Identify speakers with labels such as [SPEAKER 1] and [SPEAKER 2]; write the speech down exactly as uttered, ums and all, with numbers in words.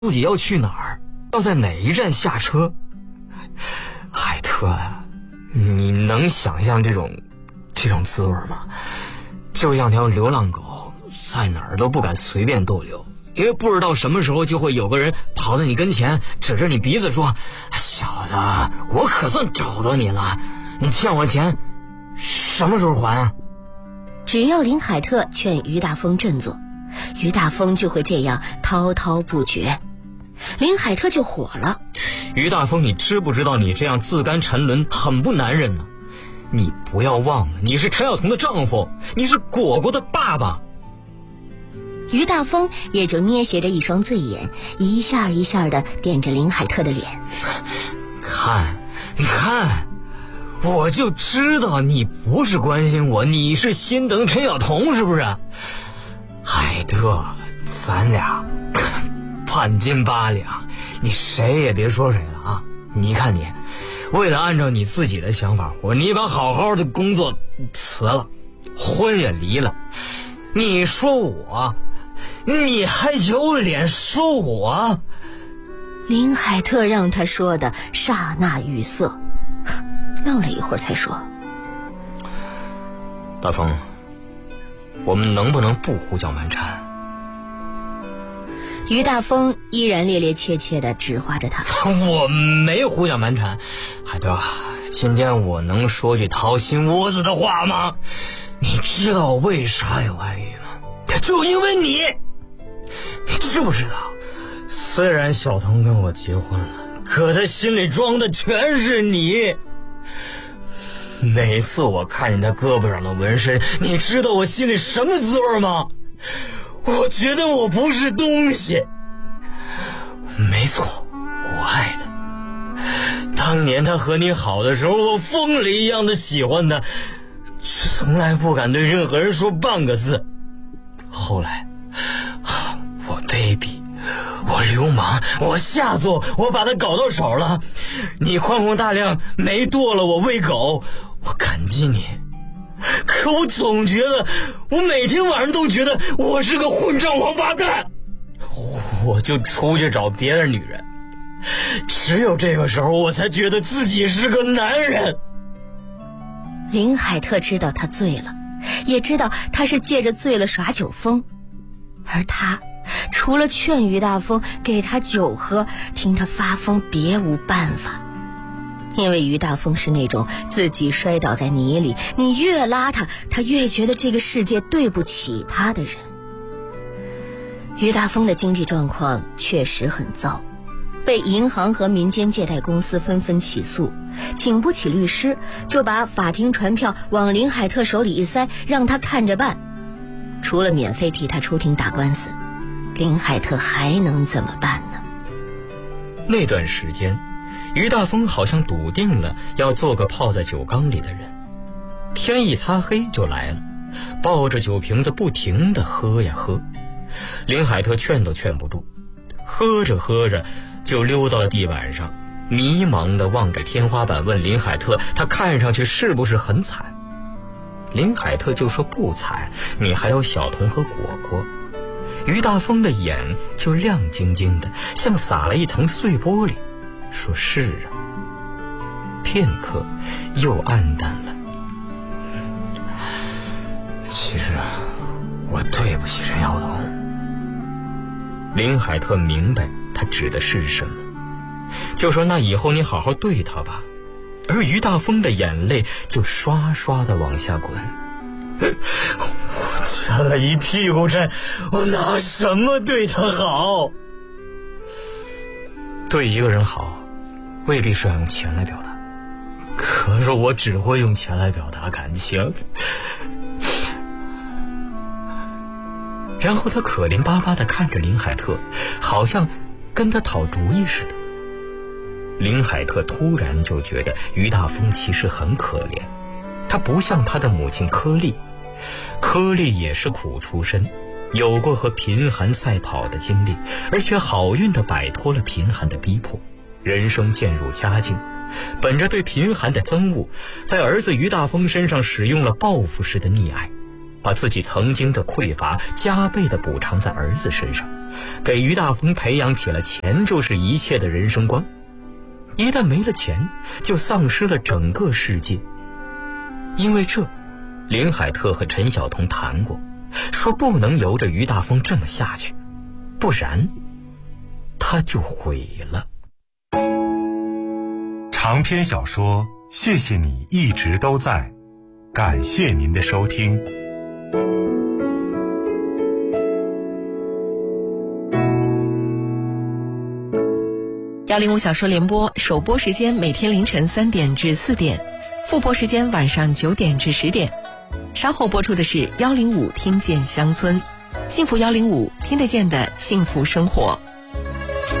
[SPEAKER 1] 自己要去哪儿，要在哪一站下车。海特啊，你能想象这种这种滋味吗？就像条流浪狗，在哪儿都不敢随便逗留，因为不知道什么时候就会有个人跑到你跟前，指着你鼻子说：“小子，我可算找到你了，你欠我钱，什么时候还啊？”
[SPEAKER 2] 只要林海特劝于大峰振作，于大峰就会这样滔滔不绝。林海特就火了：“
[SPEAKER 1] 于大峰，你知不知道你这样自甘沉沦很不男人呢？你不要忘了，你是陈晓彤的丈夫，你是果果的爸爸。”
[SPEAKER 2] 于大峰也就捏斜着一双醉眼，一下一下的点着林海特的脸：“
[SPEAKER 1] 看，你看，我就知道你不是关心我，你是心疼陈晓彤，是不是？海特，咱俩半斤八两，你谁也别说谁了啊！你看你，为了按照你自己的想法活，你把好好的工作辞了，婚也离了，你说我，你还有脸说我？”
[SPEAKER 2] 林海特让他说的刹那语塞，愣了一会儿才说：“
[SPEAKER 1] 大峰，我们能不能不胡搅蛮缠？”
[SPEAKER 2] 于大峰依然趔趔趄趄地指划着他：“
[SPEAKER 1] 我没胡搅蛮缠，海德，今天我能说句掏心窝子的话吗？你知道我为啥有外遇吗？就因为你，你知不知道？虽然小彤跟我结婚了，可他心里装的全是你。每次我看见他胳膊上的纹身，你知道我心里什么滋味吗？我觉得我不是东西。没错，我爱他。当年他和你好的时候，我疯了一样的喜欢他，却从来不敢对任何人说半个字。后来我卑鄙，我流氓，我下作，我把他搞到手了。你宽宏大量，没剁了我喂狗，我感激你。可我总觉得，我每天晚上都觉得我是个混账王八蛋，我就出去找别的女人。只有这个时候，我才觉得自己是个男人。
[SPEAKER 2] 林海特知道他醉了，也知道他是借着醉了耍酒疯，而他除了劝于大峰给他酒喝，听他发疯别无办法。因为于大峰是那种自己摔倒在泥里，你越拉他，他越觉得这个世界对不起他的人。于大峰的经济状况确实很糟，被银行和民间借贷公司纷纷起诉，请不起律师，就把法庭传票往林海特手里一塞，让他看着办。除了免费替他出庭打官司，林海特还能怎么办呢？
[SPEAKER 1] 那段时间，于大峰好像笃定了要做个泡在酒缸里的人，天一擦黑就来了，抱着酒瓶子不停地喝呀喝。林海特劝都劝不住，喝着喝着就溜到了地板上，迷茫地望着天花板，问林海特他看上去是不是很惨。林海特就说不惨，你还有小童和果果。于大峰的眼就亮晶晶的，像撒了一层碎玻璃，说是啊。片刻又暗淡了。其实我对不起陈晓彤。林海特明白他指的是什么，就说那以后你好好对他吧。而于大峰的眼泪就刷刷的往下滚。我欠了一屁股债，我拿什么对他好？对一个人好未必是要用钱来表达，可是我只会用钱来表达感情。然后他可怜巴巴地看着林海特，好像跟他讨主意似的。林海特突然就觉得于大峰其实很可怜，他不像他的母亲柯丽，柯丽也是苦出身，有过和贫寒赛跑的经历，而且好运地摆脱了贫寒的逼迫，人生渐入佳境。本着对贫寒的憎恶，在儿子于大峰身上使用了报复式的溺爱，把自己曾经的匮乏加倍地补偿在儿子身上， 给于大峰培养起了钱就是一切的人生观。一旦没了钱，就丧失了整个世界。因为这，林海特和陈晓彤谈过，说不能由着于大峰这么下去，不然他就毁了。
[SPEAKER 3] 长篇小说《谢谢你一直都在》，感谢您的收听。
[SPEAKER 4] 幺零五小说联播首播时间每天凌晨三点至四点，复播时间晚上九点至十点。稍后播出的是幺零五听见乡村，幸福幺零五听得见的幸福生活。